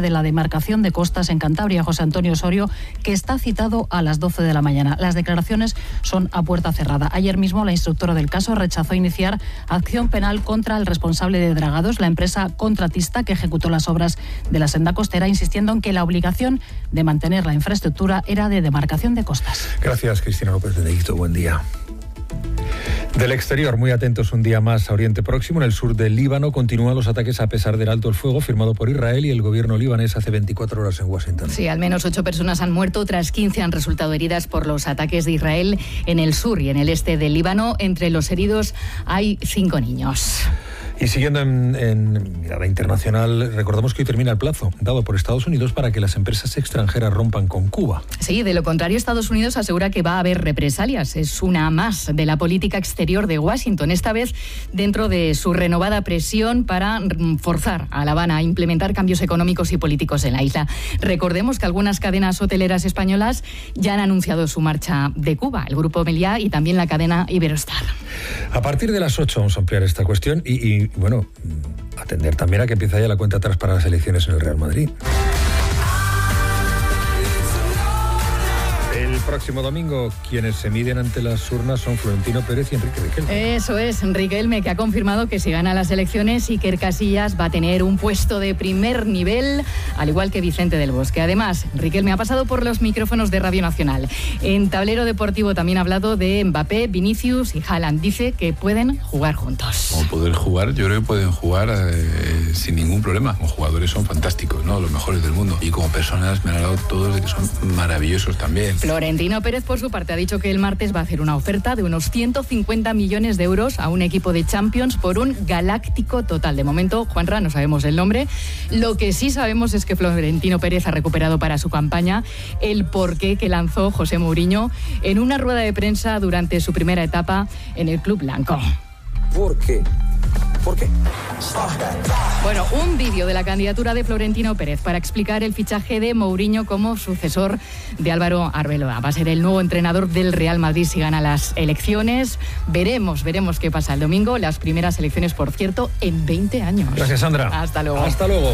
de la demarcación de costas en Cantabria, José Antonio Osorio, que está citado a las 12 de la mañana. Las declaraciones son a puerta cerrada. Ayer mismo la instructora del caso rechazó iniciar acción penal contra el responsable de Dragados, la empresa contratista que ejecutó las obras de la senda costera, insistiendo en que la obligación de mantener la infraestructura era de demarcación de costas. Gracias, Cristina López de Neguito. Buen día. Del exterior, muy atentos un día más a Oriente Próximo. En el sur del Líbano continúan los ataques a pesar del alto el fuego firmado por Israel y el gobierno libanés hace 24 horas en Washington. Sí, al menos 8 personas han muerto, otras 15 han resultado heridas por los ataques de Israel en el sur y en el este del Líbano. Entre los heridos hay 5 niños. Y siguiendo en mirada internacional, recordamos que hoy termina el plazo dado por Estados Unidos para que las empresas extranjeras rompan con Cuba. Sí, de lo contrario, Estados Unidos asegura que va a haber represalias. Es una más de la política exterior de Washington, esta vez dentro de su renovada presión para forzar a La Habana a implementar cambios económicos y políticos en la isla. Recordemos que algunas cadenas hoteleras españolas ya han anunciado su marcha de Cuba, el Grupo Meliá y también la cadena Iberostar. A partir de las 8 vamos a ampliar esta cuestión y bueno, atender también a que empieza ya la cuenta atrás para las elecciones en el Real Madrid. El próximo domingo, quienes se miden ante las urnas son Florentino Pérez y Enrique Riquelme. Eso es, Riquelme, que ha confirmado que si gana las elecciones, Iker Casillas va a tener un puesto de primer nivel, al igual que Vicente del Bosque. Además, Riquelme ha pasado por los micrófonos de Radio Nacional. En Tablero Deportivo también ha hablado de Mbappé, Vinicius y Haaland. Dice que pueden jugar juntos. Como poder jugar, yo creo que pueden jugar sin ningún problema. Como jugadores son fantásticos, ¿no? Los mejores del mundo. Y como personas me han hablado todos de que son maravillosos también. Florentino Pérez, por su parte, ha dicho que el martes va a hacer una oferta de unos 150 millones de euros a un equipo de Champions por un galáctico total. De momento, Juanra, no sabemos el nombre. Lo que sí sabemos es que Florentino Pérez ha recuperado para su campaña el porqué que lanzó José Mourinho en una rueda de prensa durante su primera etapa en el Club Blanco. ¿Por qué? ¿Por qué? Bueno, un vídeo de la candidatura de Florentino Pérez para explicar el fichaje de Mourinho como sucesor de Álvaro Arbeloa. Va a ser el nuevo entrenador del Real Madrid si gana las elecciones. Veremos qué pasa el domingo. Las primeras elecciones, por cierto, en 20 años. Gracias, Sandra. Hasta luego. Hasta luego.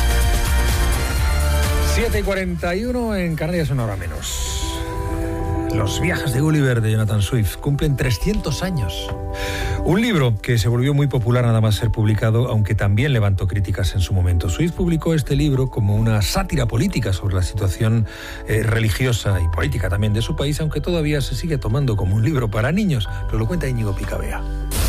7:41 en Canarias, una hora menos. Los viajes de Gulliver de Jonathan Swift cumplen 300 años. Un libro que se volvió muy popular nada más ser publicado, aunque también levantó críticas en su momento. Swift publicó este libro como una sátira política sobre la situación religiosa y política también de su país, aunque todavía se sigue tomando como un libro para niños. Pero lo cuenta Íñigo Picabea.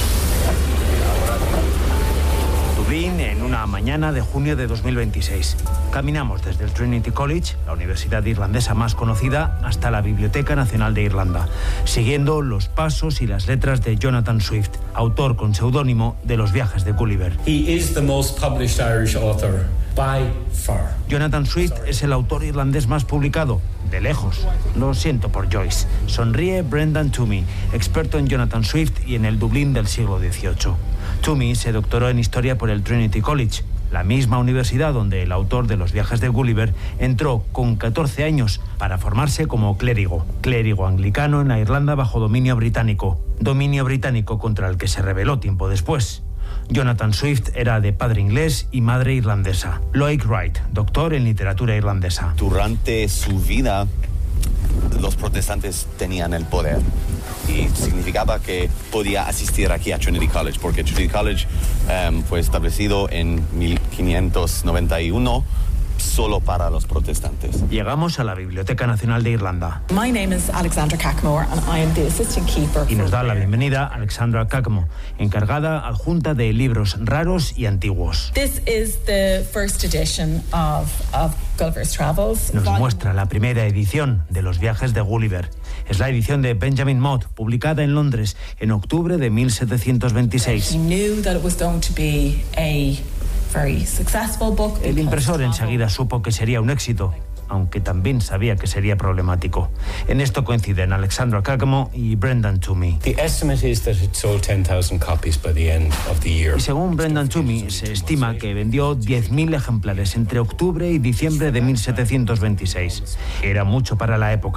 Dublín en una mañana de junio de 2026. Caminamos desde el Trinity College, la universidad irlandesa más conocida, hasta la Biblioteca Nacional de Irlanda, siguiendo los pasos y las letras de Jonathan Swift, autor con seudónimo de Los viajes de Gulliver. He is the most published Irish author by far. Jonathan Swift es el autor irlandés más publicado, de lejos. Lo siento por Joyce. Sonríe Brendan Toomey, experto en Jonathan Swift y en el Dublín del siglo XVIII. Toomey se doctoró en Historia por el Trinity College, la misma universidad donde el autor de Los viajes de Gulliver entró con 14 años para formarse como clérigo anglicano en la Irlanda bajo dominio británico contra el que se rebeló tiempo después. Jonathan Swift era de padre inglés y madre irlandesa. Loic Wright, doctor en literatura irlandesa. Durante su vida, los protestantes tenían el poder y significaba que podía asistir aquí a Trinity College, porque Trinity College fue establecido en 1591 solo para los protestantes. Llegamos a la Biblioteca Nacional de Irlanda. My name is Alexandra Cackmore and I am the assistant keeper. Y nos da la bienvenida Alexandra Cackmore, encargada adjunta de libros raros y antiguos. This is the first edition of Gulliver's Travels. Nos muestra la primera edición de Los viajes de Gulliver. Es la edición de Benjamin Mott, publicada en Londres en octubre de 1726. He knew that it was going to be a very successful book. El impresor enseguida supo que sería un éxito, aunque también sabía que sería problemático. En esto coinciden Alexandra Cackmore y Brendan Toomey. The estimate is that it sold 10,000 copies by the end of the year. Y según Brendan Toomey, se estima que vendió 10.000 ejemplares entre octubre y diciembre de 1726. Era mucho para la época.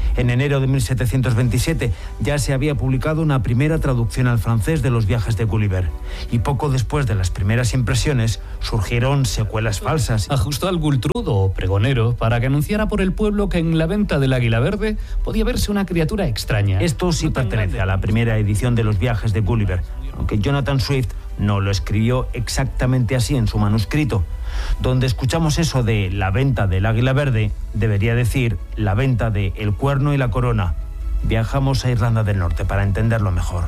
En enero de 1727 ya se había publicado una primera traducción al francés de los viajes de Gulliver. Y poco después de las primeras impresiones surgieron secuelas falsas. Ajustó al gultrudo o pregonero para que anunciara por el pueblo que en la venta del Águila Verde podía verse una criatura extraña. Esto sí pertenece a la primera edición de los viajes de Gulliver, aunque Jonathan Swift no lo escribió exactamente así en su manuscrito. Donde escuchamos eso de la venta del Águila Verde, debería decir la venta de El Cuerno y la Corona. Viajamos a Irlanda del Norte para entenderlo mejor.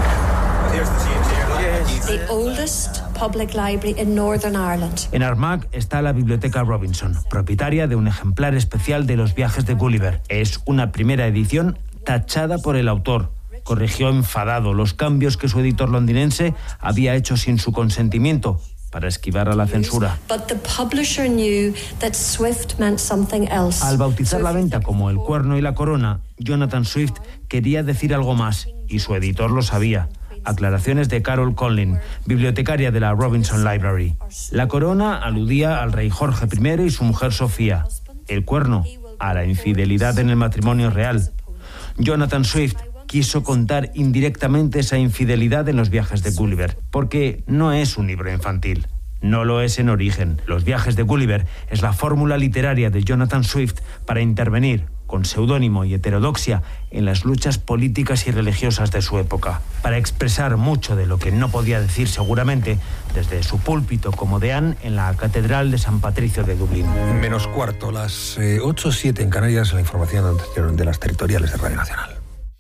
The oldest public library in Northern Ireland. En Armagh está la Biblioteca Robinson, propietaria de un ejemplar especial de los viajes de Gulliver. Es una primera edición tachada por el autor. Corrigió enfadado los cambios que su editor londinense había hecho sin su consentimiento para esquivar a la censura. But the publisher knew that Swift meant something else. Al bautizar la venta como El Cuerno y la Corona, Jonathan Swift quería decir algo más y su editor lo sabía. Aclaraciones de Carol Conlin, bibliotecaria de la Robinson Library. La corona aludía al rey Jorge I y su mujer Sofía. El cuerno, a la infidelidad en el matrimonio real. Jonathan Swift quiso contar indirectamente esa infidelidad en los viajes de Gulliver, porque no es un libro infantil. No lo es en origen. Los viajes de Gulliver es la fórmula literaria de Jonathan Swift para intervenir, con seudónimo y heterodoxia, en las luchas políticas y religiosas de su época, para expresar mucho de lo que no podía decir seguramente desde su púlpito como deán en la Catedral de San Patricio de Dublín. Menos cuarto, las 8:07 en Canarias, la información de las territoriales de Radio Nacional.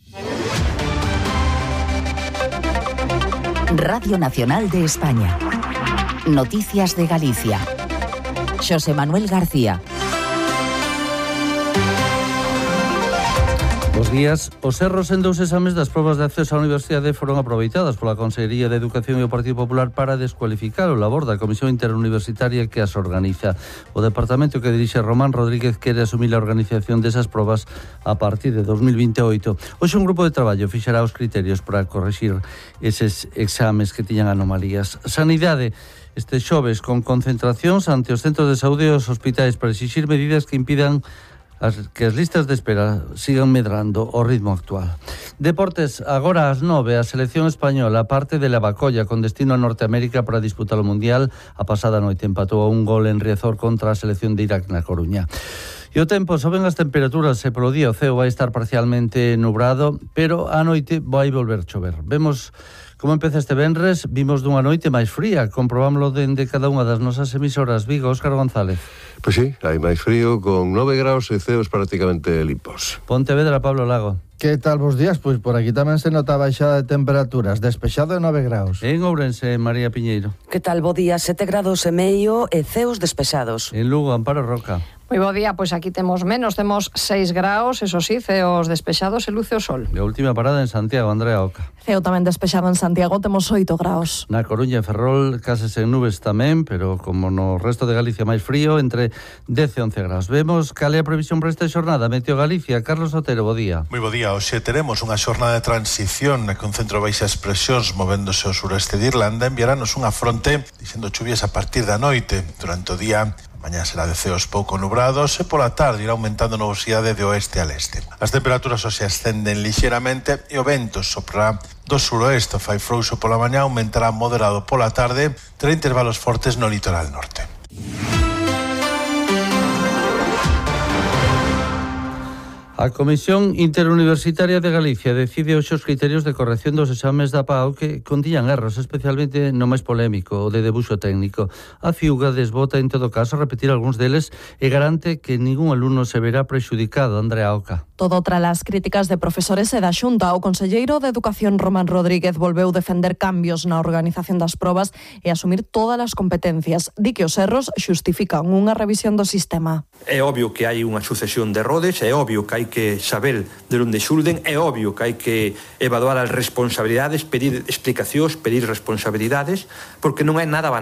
Radio Nacional de España. Noticias de Galicia. Xosé Manuel García. Bos días. Os erros en 2 exames das probas de acceso á universidade foron aproveitadas pola Consellería de Educación e o Partido Popular para descualificar o labor da Comisión Interuniversitaria que as organiza. O departamento que dirixe Román Rodríguez quere asumir a organización desas probas a partir de 2028. Hoxe un grupo de traballo fixará os criterios para corrixir eses exames que tiñan anomalías. Sanidade. Este xoves con concentracións ante os centros de saúde e os hospitais para exixir medidas que impidan que as listas de espera sigan medrando ao ritmo actual. Deportes, agora ás 9, a selección española parte de Lavacolla con destino a Norteamérica para disputar o Mundial. A pasada noite empatou a un gol en Riazor contra a selección de Irak na Coruña. E o tempo, soben as temperaturas e polo día o ceo vai estar parcialmente nubrado, pero a noite vai volver chover. Vemos como empeza este venres, vimos dunha noite máis fría, comprobámoslo dende cada unha das nosas emisoras. Vigo, Óscar González. Pois sí, hai máis frío con 9 graus e ceos prácticamente limpos. Pontevedra, Pablo Lago. Que tal vos días? Pois por aquí tamén se nota a baixada de temperaturas, despexado de 9 graus. En Ourense, María Piñeiro. Que tal, bo día, 7 grados e medio e ceos despexados. En Lugo, Amparo Roca. Moi bo día, pois aquí temos 6 graus, eso sí, ceos despexados e luce o sol. E a última parada en Santiago, Andrea Oca. Ceo tamén despexado en Santiago, temos 8 graus. Na Coruña e Ferrol, cases en nubes tamén, pero como no resto de Galicia máis frío, entre 10 e 11 graus. Vemos cal é a previsión para esta xornada. Meteo Galicia, Carlos Otero, bo día. Moi bo día, hoxe teremos unha xornada de transición na que un centro de baixas presións movéndose ao sureste de Irlanda enviaranos unha fronte dixendo chuvias a partir da noite. Durante o día, mañá será de ceos pouco nubrados e pola tarde irá aumentando a nubosidade de oeste a leste. As temperaturas hoxe ascenden lixeramente e o vento soprará do suroeste, fai frouxo pola mañá, aumentará moderado pola tarde, terá intervalos fortes no litoral norte. A Comisión Interuniversitaria de Galicia decide hoxe os criterios de corrección dos exames da PAO que contiñan erros, especialmente no máis polémico, o de debuxo técnico. A Fiuga desbota en todo caso repetir algúns deles e garante que ningún alumno se verá prexudicado. Andrea Oca. Todo tras as críticas de profesores e da Xunta, o conselleiro de Educación Román Rodríguez volveu defender cambios na organización das probas e asumir todas as competencias. Di que os erros xustifican unha revisión do sistema. É obvio que hai unha sucesión de errores, é obvio que hai que saber de onde xulden, é obvio que hai que evaluar as responsabilidades, pedir explicacións, pedir responsabilidades, porque non é nada banal.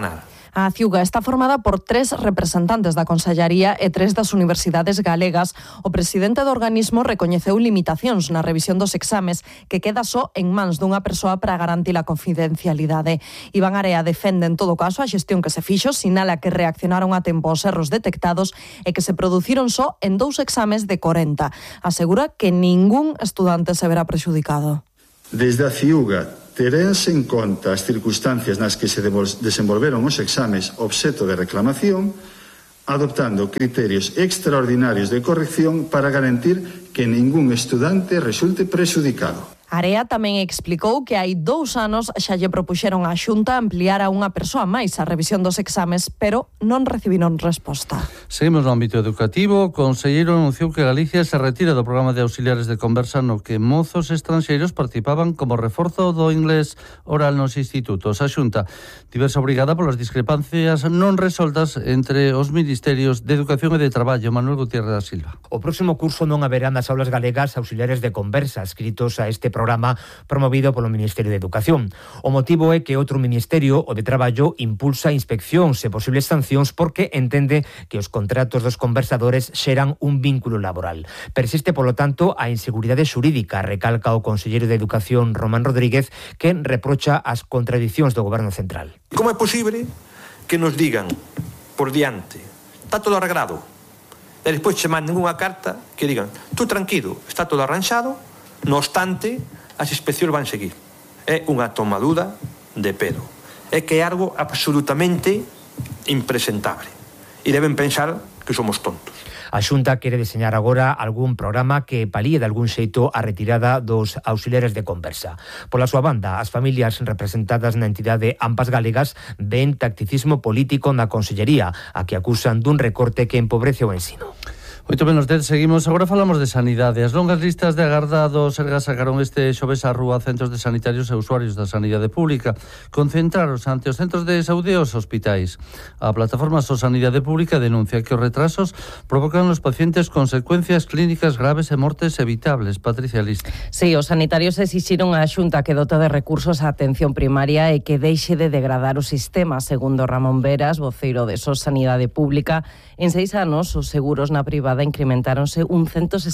A CIUGA está formada por 3 representantes da Consellaría e 3 das universidades galegas. O presidente do organismo recoñeceu limitacións na revisión dos exames que queda só en mans dunha persoa para garantir a confidencialidade. Iván Area defende en todo caso a xestión que se fixo, sinala que reaccionaron a tempo aos erros detectados e que se produciron só en 2 exames de 40. Asegura que ningún estudante se verá prexudicado. Desde a CIUGA terense en conta as circunstancias nas que se desenvolveron os exames obxecto de reclamación, adoptando criterios extraordinarios de corrección para garantir que ningún estudante resulte prexudicado. Area tamén explicou que hai 2 anos xa lle propuxeron á Xunta ampliar a unha persoa máis a revisión dos exames, pero non recibiron resposta. Seguimos no ámbito educativo. O conselleiro anunciou que Galicia se retira do programa de auxiliares de conversa no que mozos estranxeiros participaban como reforzo do inglés oral nos institutos. A Xunta diversa obrigada polas discrepancias non resoltas entre os ministerios de Educación e de Traballo. Manuel Gutiérrez da Silva. O próximo curso non haberá nas aulas galegas auxiliares de conversa escritos a este programa promovido polo Ministerio de Educación. O motivo é que outro ministerio, o de Traballo, impulsa inspeccións e posibles sancións porque entende que os contratos dos conversadores xeran un vínculo laboral. Persiste, polo tanto, a inseguridade xurídica, recalca o conselleiro de Educación Román Rodríguez, que reprocha as contradicións do Goberno Central. Como é posible que nos digan por diante, está todo arreglado, e despois che manden unha carta que digan, tú tranquilo, está todo arranxado, no obstante, as inspeccións van seguir. É unha tomadura de pelo. É que é algo absolutamente impresentable. E deben pensar que somos tontos. A Xunta quere deseñar agora algún programa que palíe de algún xeito a retirada dos auxiliares de conversa. Pola súa banda, as familias representadas na entidade AMPAs Galegas ven tacticismo político na Consellería, a que acusan dun recorte que empobrece o ensino. 8:10, seguimos. Agora falamos de sanidade. As longas listas de agarda do Sergas sacaron este xoves á rúa centros de sanitarios e usuarios da sanidade pública. Concentraros ante os centros de saúde e os hospitais. A plataforma So Sanidade Pública denuncia que os retrasos provocan nos pacientes consecuencias clínicas graves e mortes evitables. Patricia Lista. Sí, os sanitarios exixiron á Xunta que dote de recursos á atención primaria e que deixe de degradar o sistema. Segundo Ramón Veras, voceiro de So Sanidade Pública, en 6 anos os seguros na privada incrementáronse un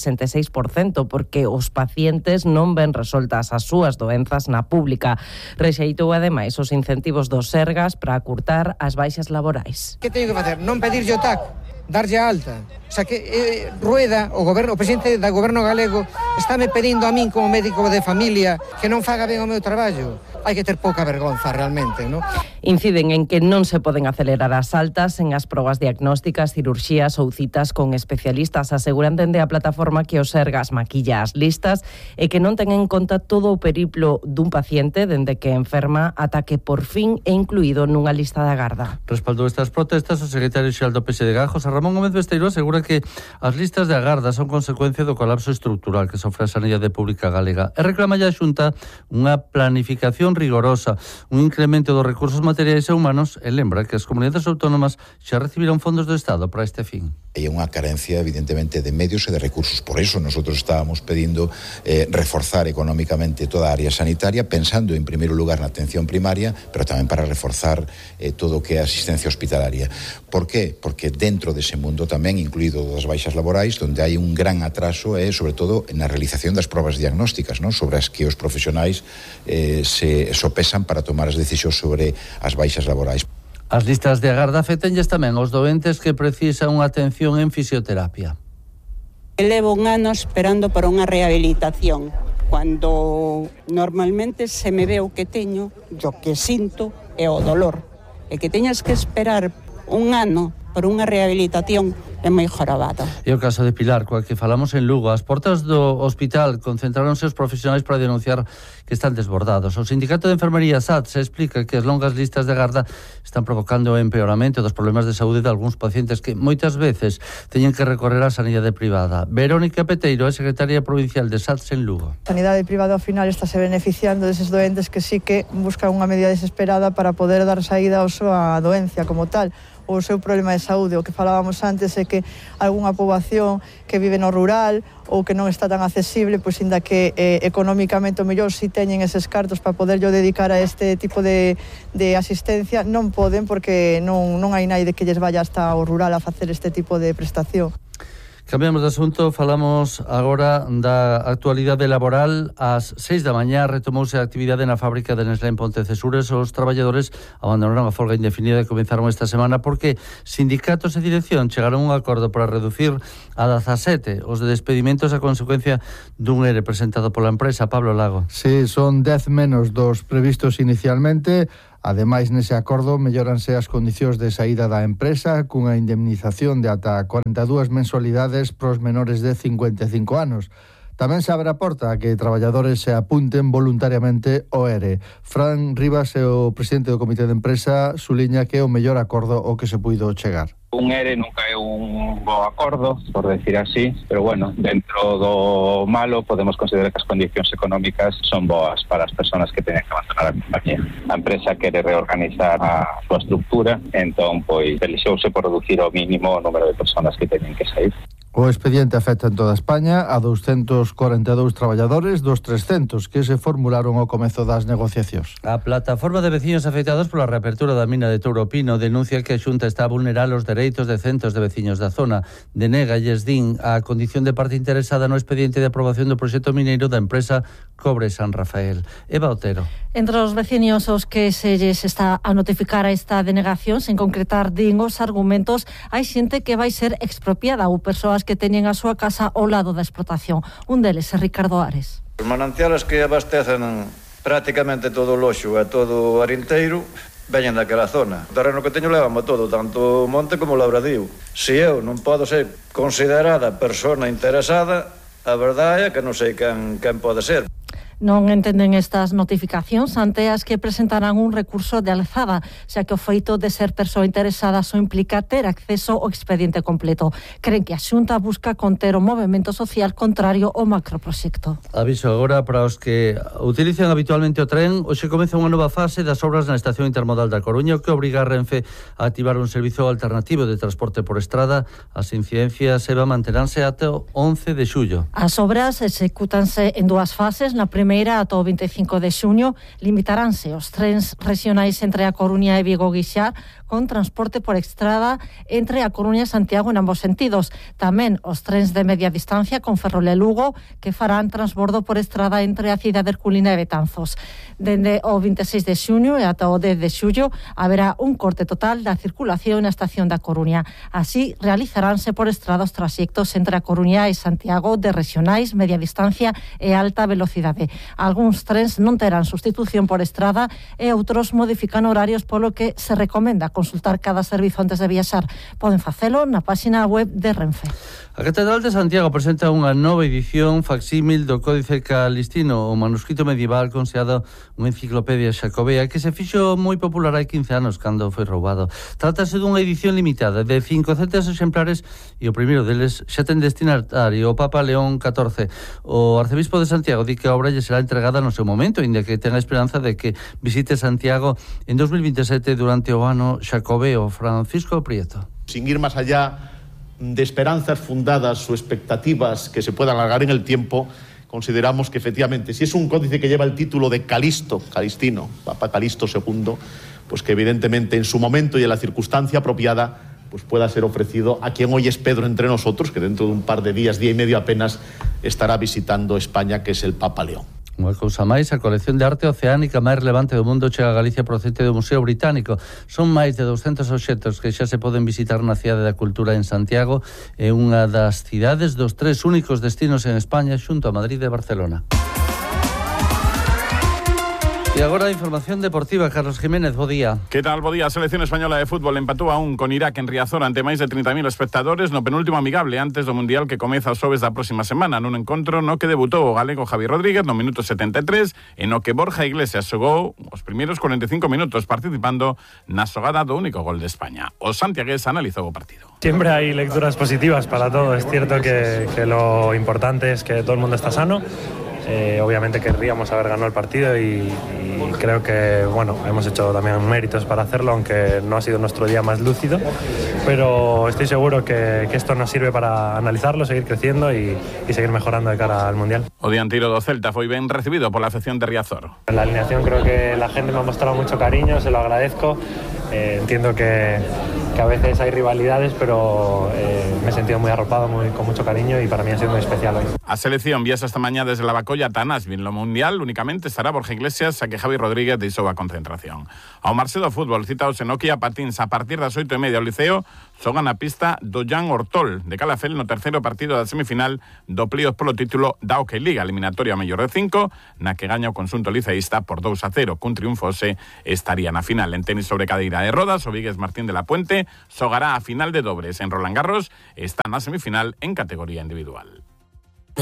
166% porque os pacientes non ven resoltas as súas doenzas na pública. Rexeitou ademais os incentivos dos Sergas para acurtar as baixas laborais. Que teño que facer? Non pedirlle o TAC, darlle a alta. O sea que Rueda, o presidente do goberno galego, estáme pedindo a min como médico de familia que non faga ben o meu traballo. Hai que ter pouca vergonza realmente, non? Inciden en que non se poden acelerar as altas en as probas diagnósticas, cirurxías ou citas con especialistas. Aseguran dende a plataforma que o Sergas maquilla as listas e que non ten en conta todo o periplo dun paciente dende que enferma ata que por fin é incluído nunha lista de agarda. Respaldou estas protestas o secretario xeral do PSD, José Ramón Gómez Besteiro, asegura que as listas de agarda son consecuencia do colapso estrutural que sofre a sanidade pública galega e reclama a Xunta unha planificación rigorosa, un incremento dos recursos materiais e humanos e lembra que as comunidades autónomas xa recibiron fondos do Estado para este fin. Hai unha carencia, evidentemente, de medios e de recursos. Por eso nosotros estábamos pedindo reforzar económicamente toda a área sanitaria, pensando en primeiro lugar na atención primaria, pero tamén para reforzar todo o que é a asistencia hospitalaria. Por qué? Porque dentro dese mundo tamén, incluído das baixas laborais, donde hai un gran atraso sobre todo na realización das probas diagnósticas, non? Sobre as que os profesionais se sopesan para tomar as decisións sobre as baixas laborais. As listas de agarda afectanlles tamén aos doentes que precisan unha atención en fisioterapia. Levo un ano esperando por unha rehabilitación. Cuando normalmente se me ve o que teño, o que sinto é o dolor. E que teñas que esperar un ano por unha rehabilitación é moi jorobado. E o caso de Pilar, coa que falamos en Lugo, as portas do hospital concentráronse os profesionais para denunciar que están desbordados. O Sindicato de Enfermería SAT se explica que as longas listas de agarda están provocando o empeoramento dos problemas de saúde de algúns pacientes que moitas veces teñen que recorrer á sanidade privada. Verónica Peteiro é secretaria provincial de SAT en Lugo. A sanidade privada ao final está se beneficiando deses doentes que sí que buscan unha medida desesperada para poder dar saída á súa doencia como tal. o seu problema de saúde. O que falábamos antes é que algunha poboación que vive no rural ou que non está tan accesible, pois inda que económicamente o mellor si teñen eses cartos para poderlo dedicar a este tipo de asistencia, non poden porque non hai naide que lles vaya hasta o rural a facer este tipo de prestación. Cambiamos de asunto, falamos agora da actualidade laboral. Ás 6 da mañá retomouse a actividade na fábrica de Nestlé en Pontecesures. Os traballadores abandonaron a folga indefinida e comenzaron esta semana porque sindicatos e dirección chegaron a un acordo para reducir a 17 os de despedimentos a consecuencia dun ERE presentado pola empresa. Pablo Lago. Sí, son 10 menos dos previstos inicialmente. Ademais, nese acordo, melloranse as condicións de saída da empresa cunha indemnización de ata 42 mensualidades pros menores de 55 anos. Tamén se abre a porta a que traballadores se apunten voluntariamente ao ERE. Fran Rivas é o presidente do Comité de Empresa, suliña que é o mellor acordo ao que se puido chegar. Un ERE nunca é un bo acordo, por decir así, pero bueno, dentro do malo podemos considerar que as condicións económicas son boas para as persoas que teñen que abandonar a compañía. A empresa quere reorganizar a súa estructura, entón, pois, elixouse por reducir ao mínimo o número de persoas que teñen que sair. O expediente afecta en toda España a 242 traballadores dos 300 que se formularon ao comezo das negociacións. A plataforma de veciños afectados pola reapertura da mina de Touropino denuncia que a Xunta está a vulnerar os dereitos de centos de veciños da zona. Denégaalles, din, a condición de parte interesada no expediente de aprobación do proxecto mineiro da empresa Cobre San Rafael. Eva Otero. Entre os veciños aos que se lles está a notificar a esta denegación, sen concretar, din os argumentos, hai xente que vai ser expropiada ou persoas que teñen a súa casa ao lado da explotación. Un deles é Ricardo Ares. Os mananciales que abastecen prácticamente todo o Loxo e todo o Arinteiro veñen daquela zona. O terreno que teño levamos todo, tanto o monte como o labradío. Se eu non podo ser considerada persona interesada, a verdade é que non sei quen pode ser. Non entenden estas notificacións ante as que presentarán un recurso de alzada, xa que o feito de ser persoa interesada só implica ter acceso ao expediente completo. Creen que a Xunta busca conter o movemento social contrario ao macroproxecto. Aviso agora para os que utilizan habitualmente o tren. Hoxe comeza unha nova fase das obras na estación intermodal da Coruña, que obriga a Renfe a activar un servizo alternativo de transporte por estrada. As incidencias manteránse ata o 11 de xullo. As obras execútanse en dúas fases. Na primeira, ata o 25 de xuño, limitaránse os trens regionais entre a Coruña e Vigo-Guixar con transporte por estrada entre a Coruña e Santiago en ambos sentidos. Tamén os trens de media distancia con Ferrol e Lugo, que farán transbordo por estrada entre a cidade herculina e Betanzos. Dende o 26 de xuño e ata o 10 de xullo haberá un corte total da circulación na estación da Coruña. Así, realizaránse por estrada os traxectos entre a Coruña e Santiago de regionais, media distancia e alta velocidade. Algúns trens non terán sustitución por estrada e outros modifican horarios, polo que se recomenda consultar cada servizo antes de viaxar. Poden facelo na páxina web de Renfe. A Catedral de Santiago presenta unha nova edición facsímil do Códice Calistino, o manuscrito medieval considerado unha enciclopedia xacobea que se fixo moi popular hai 15 anos cando foi roubado. Trátase dunha edición limitada de 500 exemplares e o primeiro deles xa ten destinatario o Papa León XIV. O arcebispo de Santiago di que a obra lle será entregada no seu momento, inda que ten a esperanza de que visite Santiago en 2027 durante o ano xacobeo. Francisco Prieto. Sin ir más allá de esperanzas fundadas o expectativas que se puedan alargar en el tiempo, consideramos que efectivamente, si es un códice que lleva el título de Calistino, Papa Calixto II, pues que evidentemente en su momento y en la circunstancia apropiada pues pueda ser ofrecido a quien hoy es Pedro entre nosotros, que dentro de un par de días, día y medio apenas, estará visitando España, que es el Papa León. Unha cousa máis, a colección de arte oceánica máis relevante do mundo chega a Galicia procedente do Museo Británico. Son máis de 200 obxectos que xa se poden visitar na Cidade da Cultura en Santiago, é unha das cidades dos 3 únicos destinos en España xunto a Madrid e Barcelona. E agora a información deportiva, Carlos Jiménez, bo día. Que tal, bo día? A selección española de fútbol empatou a 1 con Irak en Riazor ante máis de 30.000 espectadores no penúltimo amigable antes do Mundial que comeza os xoves da próxima semana, nun encontro no que debutou o galego Javi Rodríguez no minuto 73 e no que Borja Iglesias xogou os primeiros 45 minutos participando na xogada do único gol de España. O santiagués analizou o partido. Siempre hay lecturas positivas para todo. Es cierto que lo importante es que todo el mundo está sano. Obviamente querríamos haber ganado el partido y creo que hemos hecho también méritos para hacerlo, aunque no ha sido nuestro día más lúcido, pero estoy seguro que esto nos sirve para analizarlo, seguir creciendo y seguir mejorando de cara al Mundial. O dianteiro do Celta foi ben recibido pola afección de Riazor. En la alineación creo que la gente me ha mostrado mucho cariño, se lo agradezco. Entiendo que a veces hay rivalidades, pero me he sentido muy arropado, con mucho cariño, y para mí ha sido muy especial hoy. A selección viaxa esta mañá desde la Bacolla ata Nashville. No Mundial únicamente estará Borja Iglesias, a que Javi Rodríguez deixou a concentración. Ao marxe do fútbol, citaos en Nokia Patins a partir das 8:30 ao Liceo, xogan na pista do Jan Ortol de Calafel no terceiro partido da semifinal do playoff polo título da Hockey Liga, eliminatoria mellor de 5, na que gaña o conxunto liceísta por 2-0. Cun triunfo estaría na final. En tenis sobre cadeira de rodas, o Vigues Martín de la Puente xogará a final de dobles. En Roland Garros está na semifinal en categoría individual.